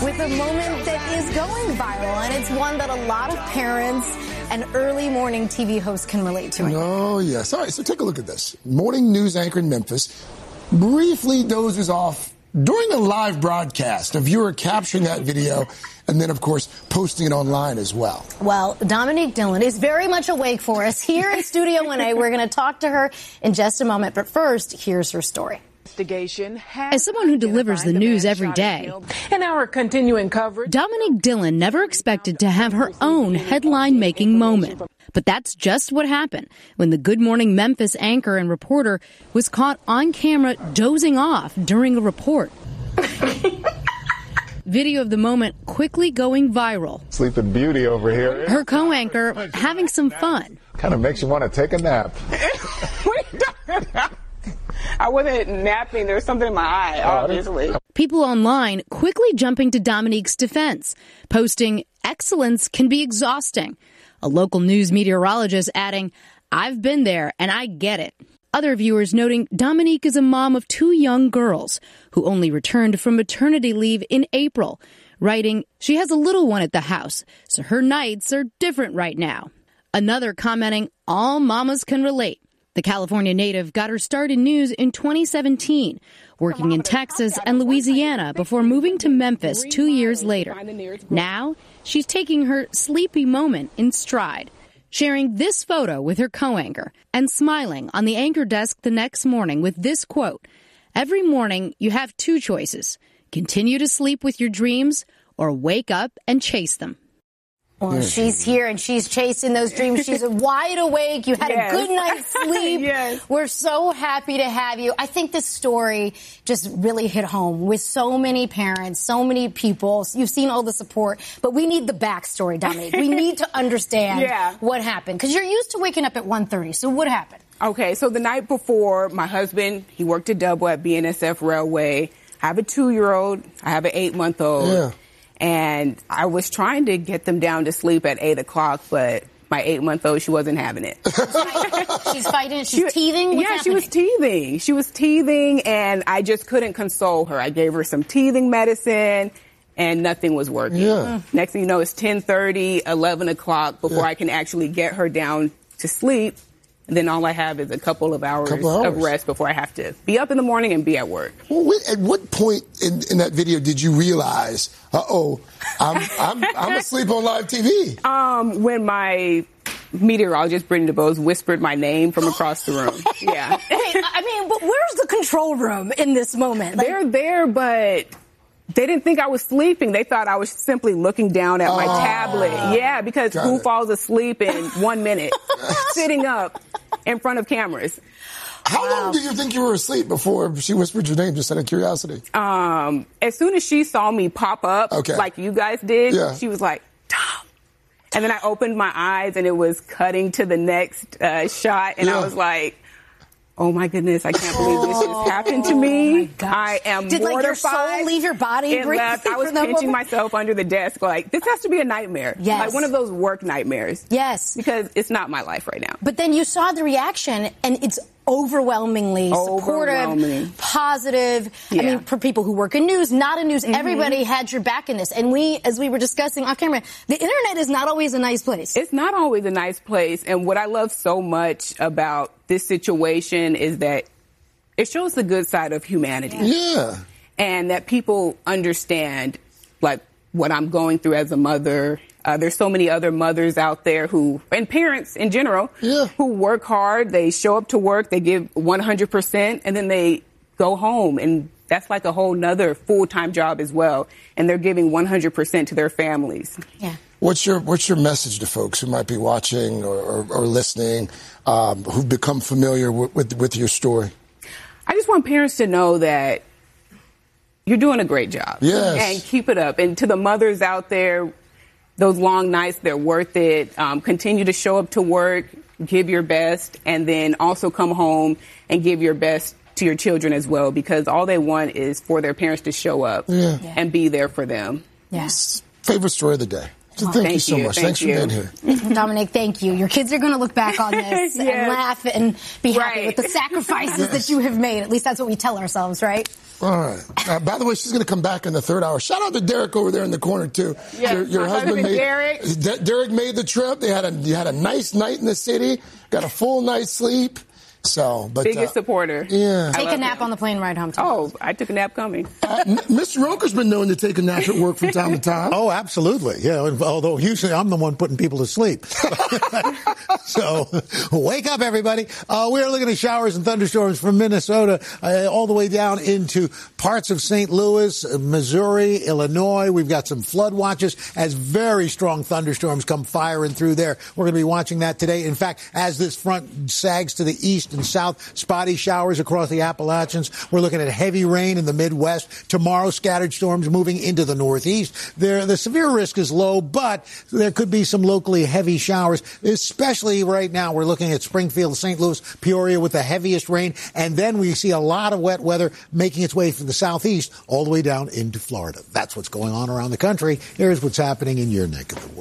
with a moment that is going viral, and it's one that a lot of parents and early morning TV hosts can relate to. Oh, yes. All right, so take a look at this. Morning news anchor in Memphis briefly dozes off during a live broadcast. A viewer capturing that video and then, of course, posting it online as well. Well, Dominique Dillon is very much awake for us here in Studio 1A. We're going to talk to her in just a moment. But first, here's her story. As someone who delivers the news every day, in our continuing coverage, Dominique Dillon never expected to have her own headline-making moment. But that's just what happened when the Good Morning Memphis anchor and reporter was caught on camera dozing off during a report. Video of the moment quickly going viral. Sleeping Beauty over here. Her co-anchor having some fun. Kind of makes you want to take a nap. I wasn't napping. There was something in my eye, obviously. People online quickly jumping to Dominique's defense, posting, "Excellence can be exhausting." A local news meteorologist adding, "I've been there and I get it." Other viewers noting Dominique is a mom of 2 young girls who only returned from maternity leave in April, writing, "She has a little one at the house, so her nights are different right now." Another commenting, "All mamas can relate." The California native got her start in news in 2017, working in Texas and Louisiana before moving to Memphis 2 years later. Now, she's taking her sleepy moment in stride, sharing this photo with her co-anchor and smiling on the anchor desk the next morning with this quote, "Every morning you have 2 choices, continue to sleep with your dreams or wake up and chase them." Well, she's here and she's chasing those dreams. She's wide awake. You had a good night's sleep. Yes. We're so happy to have you. I think this story just really hit home with so many parents, so many people. You've seen all the support, but we need the backstory, Dominique. We need to understand what happened, because you're used to waking up at 1:30. So what happened? Okay, so the night before, my husband, he worked at Double at BNSF Railway. I have a 2-year-old. I have an 8-month-old. Yeah. And I was trying to get them down to sleep at 8 o'clock, but my 8-month-old, she wasn't having it. She's fighting. She's teething. What's happening? She was teething. She was teething, and I just couldn't console her. I gave her some teething medicine, and nothing was working. Yeah. Next thing you know, it's 10:30, 11 o'clock before I can actually get her down to sleep. And then all I have is a couple of hours of rest before I have to be up in the morning and be at work. Well, at what point in that video did you realize, I'm asleep on live TV? When my meteorologist, Brittany DeBose, whispered my name from across the room. Yeah. Hey, I mean, but where's the control room in this moment? They're there, but they didn't think I was sleeping. They thought I was simply looking down at my tablet. Yeah, because who falls asleep in 1 minute sitting up in front of cameras? How long do you think you were asleep before she whispered your name, just out of curiosity? As soon as she saw me pop up, like you guys did, she was like, "Tom." And then I opened my eyes, and it was cutting to the next shot, and I was like, "Oh my goodness, I can't believe this just happened to me." I am Did mortified. Like your soul leave your body? It left. I was pinching myself under the desk like, this has to be a nightmare. Yes. Like one of those work nightmares. Yes. Because it's not my life right now. But then you saw the reaction, and it's overwhelmingly supportive, positive. I mean, for people who work in news, not in news, everybody had your back in this. And as we were discussing off camera, the internet is not always a nice place. It's not always a nice place. And what I love so much about this situation is that it shows the good side of humanity. Yeah. And that people understand, like, what I'm going through as a mother. There's so many other mothers out there and parents in general, who work hard. They show up to work, they give 100%, and then they go home. And that's like a whole nother full-time job as well. And they're giving 100% to their families. Yeah. What's your message to folks who might be watching or listening, who've become familiar with your story? I just want parents to know that you're doing a great job. Yes. And keep it up. And to the mothers out there, those long nights, they're worth it. Continue to show up to work, give your best, and then also come home and give your best to your children as well, because all they want is for their parents to show up and be there for them. Yes. Favorite story of the day? So thank you so much. Thanks for being here. Dominic, thank you. Your kids are going to look back on this and laugh and be happy with the sacrifices that you have made. At least that's what we tell ourselves, right? All right. By the way, she's going to come back in the third hour. Shout out to Derek over there in the corner, too. Yes, your husband made Derek made the trip. They had a nice night in the city, got a full night's sleep. So, but biggest supporter. Yeah. Take a nap on the plane ride home. Oh, I took a nap coming. Mr. Roker's been known to take a nap at work from time to time. Oh, absolutely. Yeah. Although usually I'm the one putting people to sleep. So wake up, everybody. We are looking at showers and thunderstorms from Minnesota all the way down into parts of St. Louis, Missouri, Illinois. We've got some flood watches as very strong thunderstorms come firing through there. We're going to be watching that today. In fact, as this front sags to the east and south, spotty showers across the Appalachians. We're looking at heavy rain in the Midwest. Tomorrow, scattered storms moving into the Northeast. The severe risk is low, but there could be some locally heavy showers, especially right now. We're looking at Springfield, St. Louis, Peoria with the heaviest rain, and then we see a lot of wet weather making its way from the southeast all the way down into Florida. That's what's going on around the country. Here's what's happening in your neck of the woods.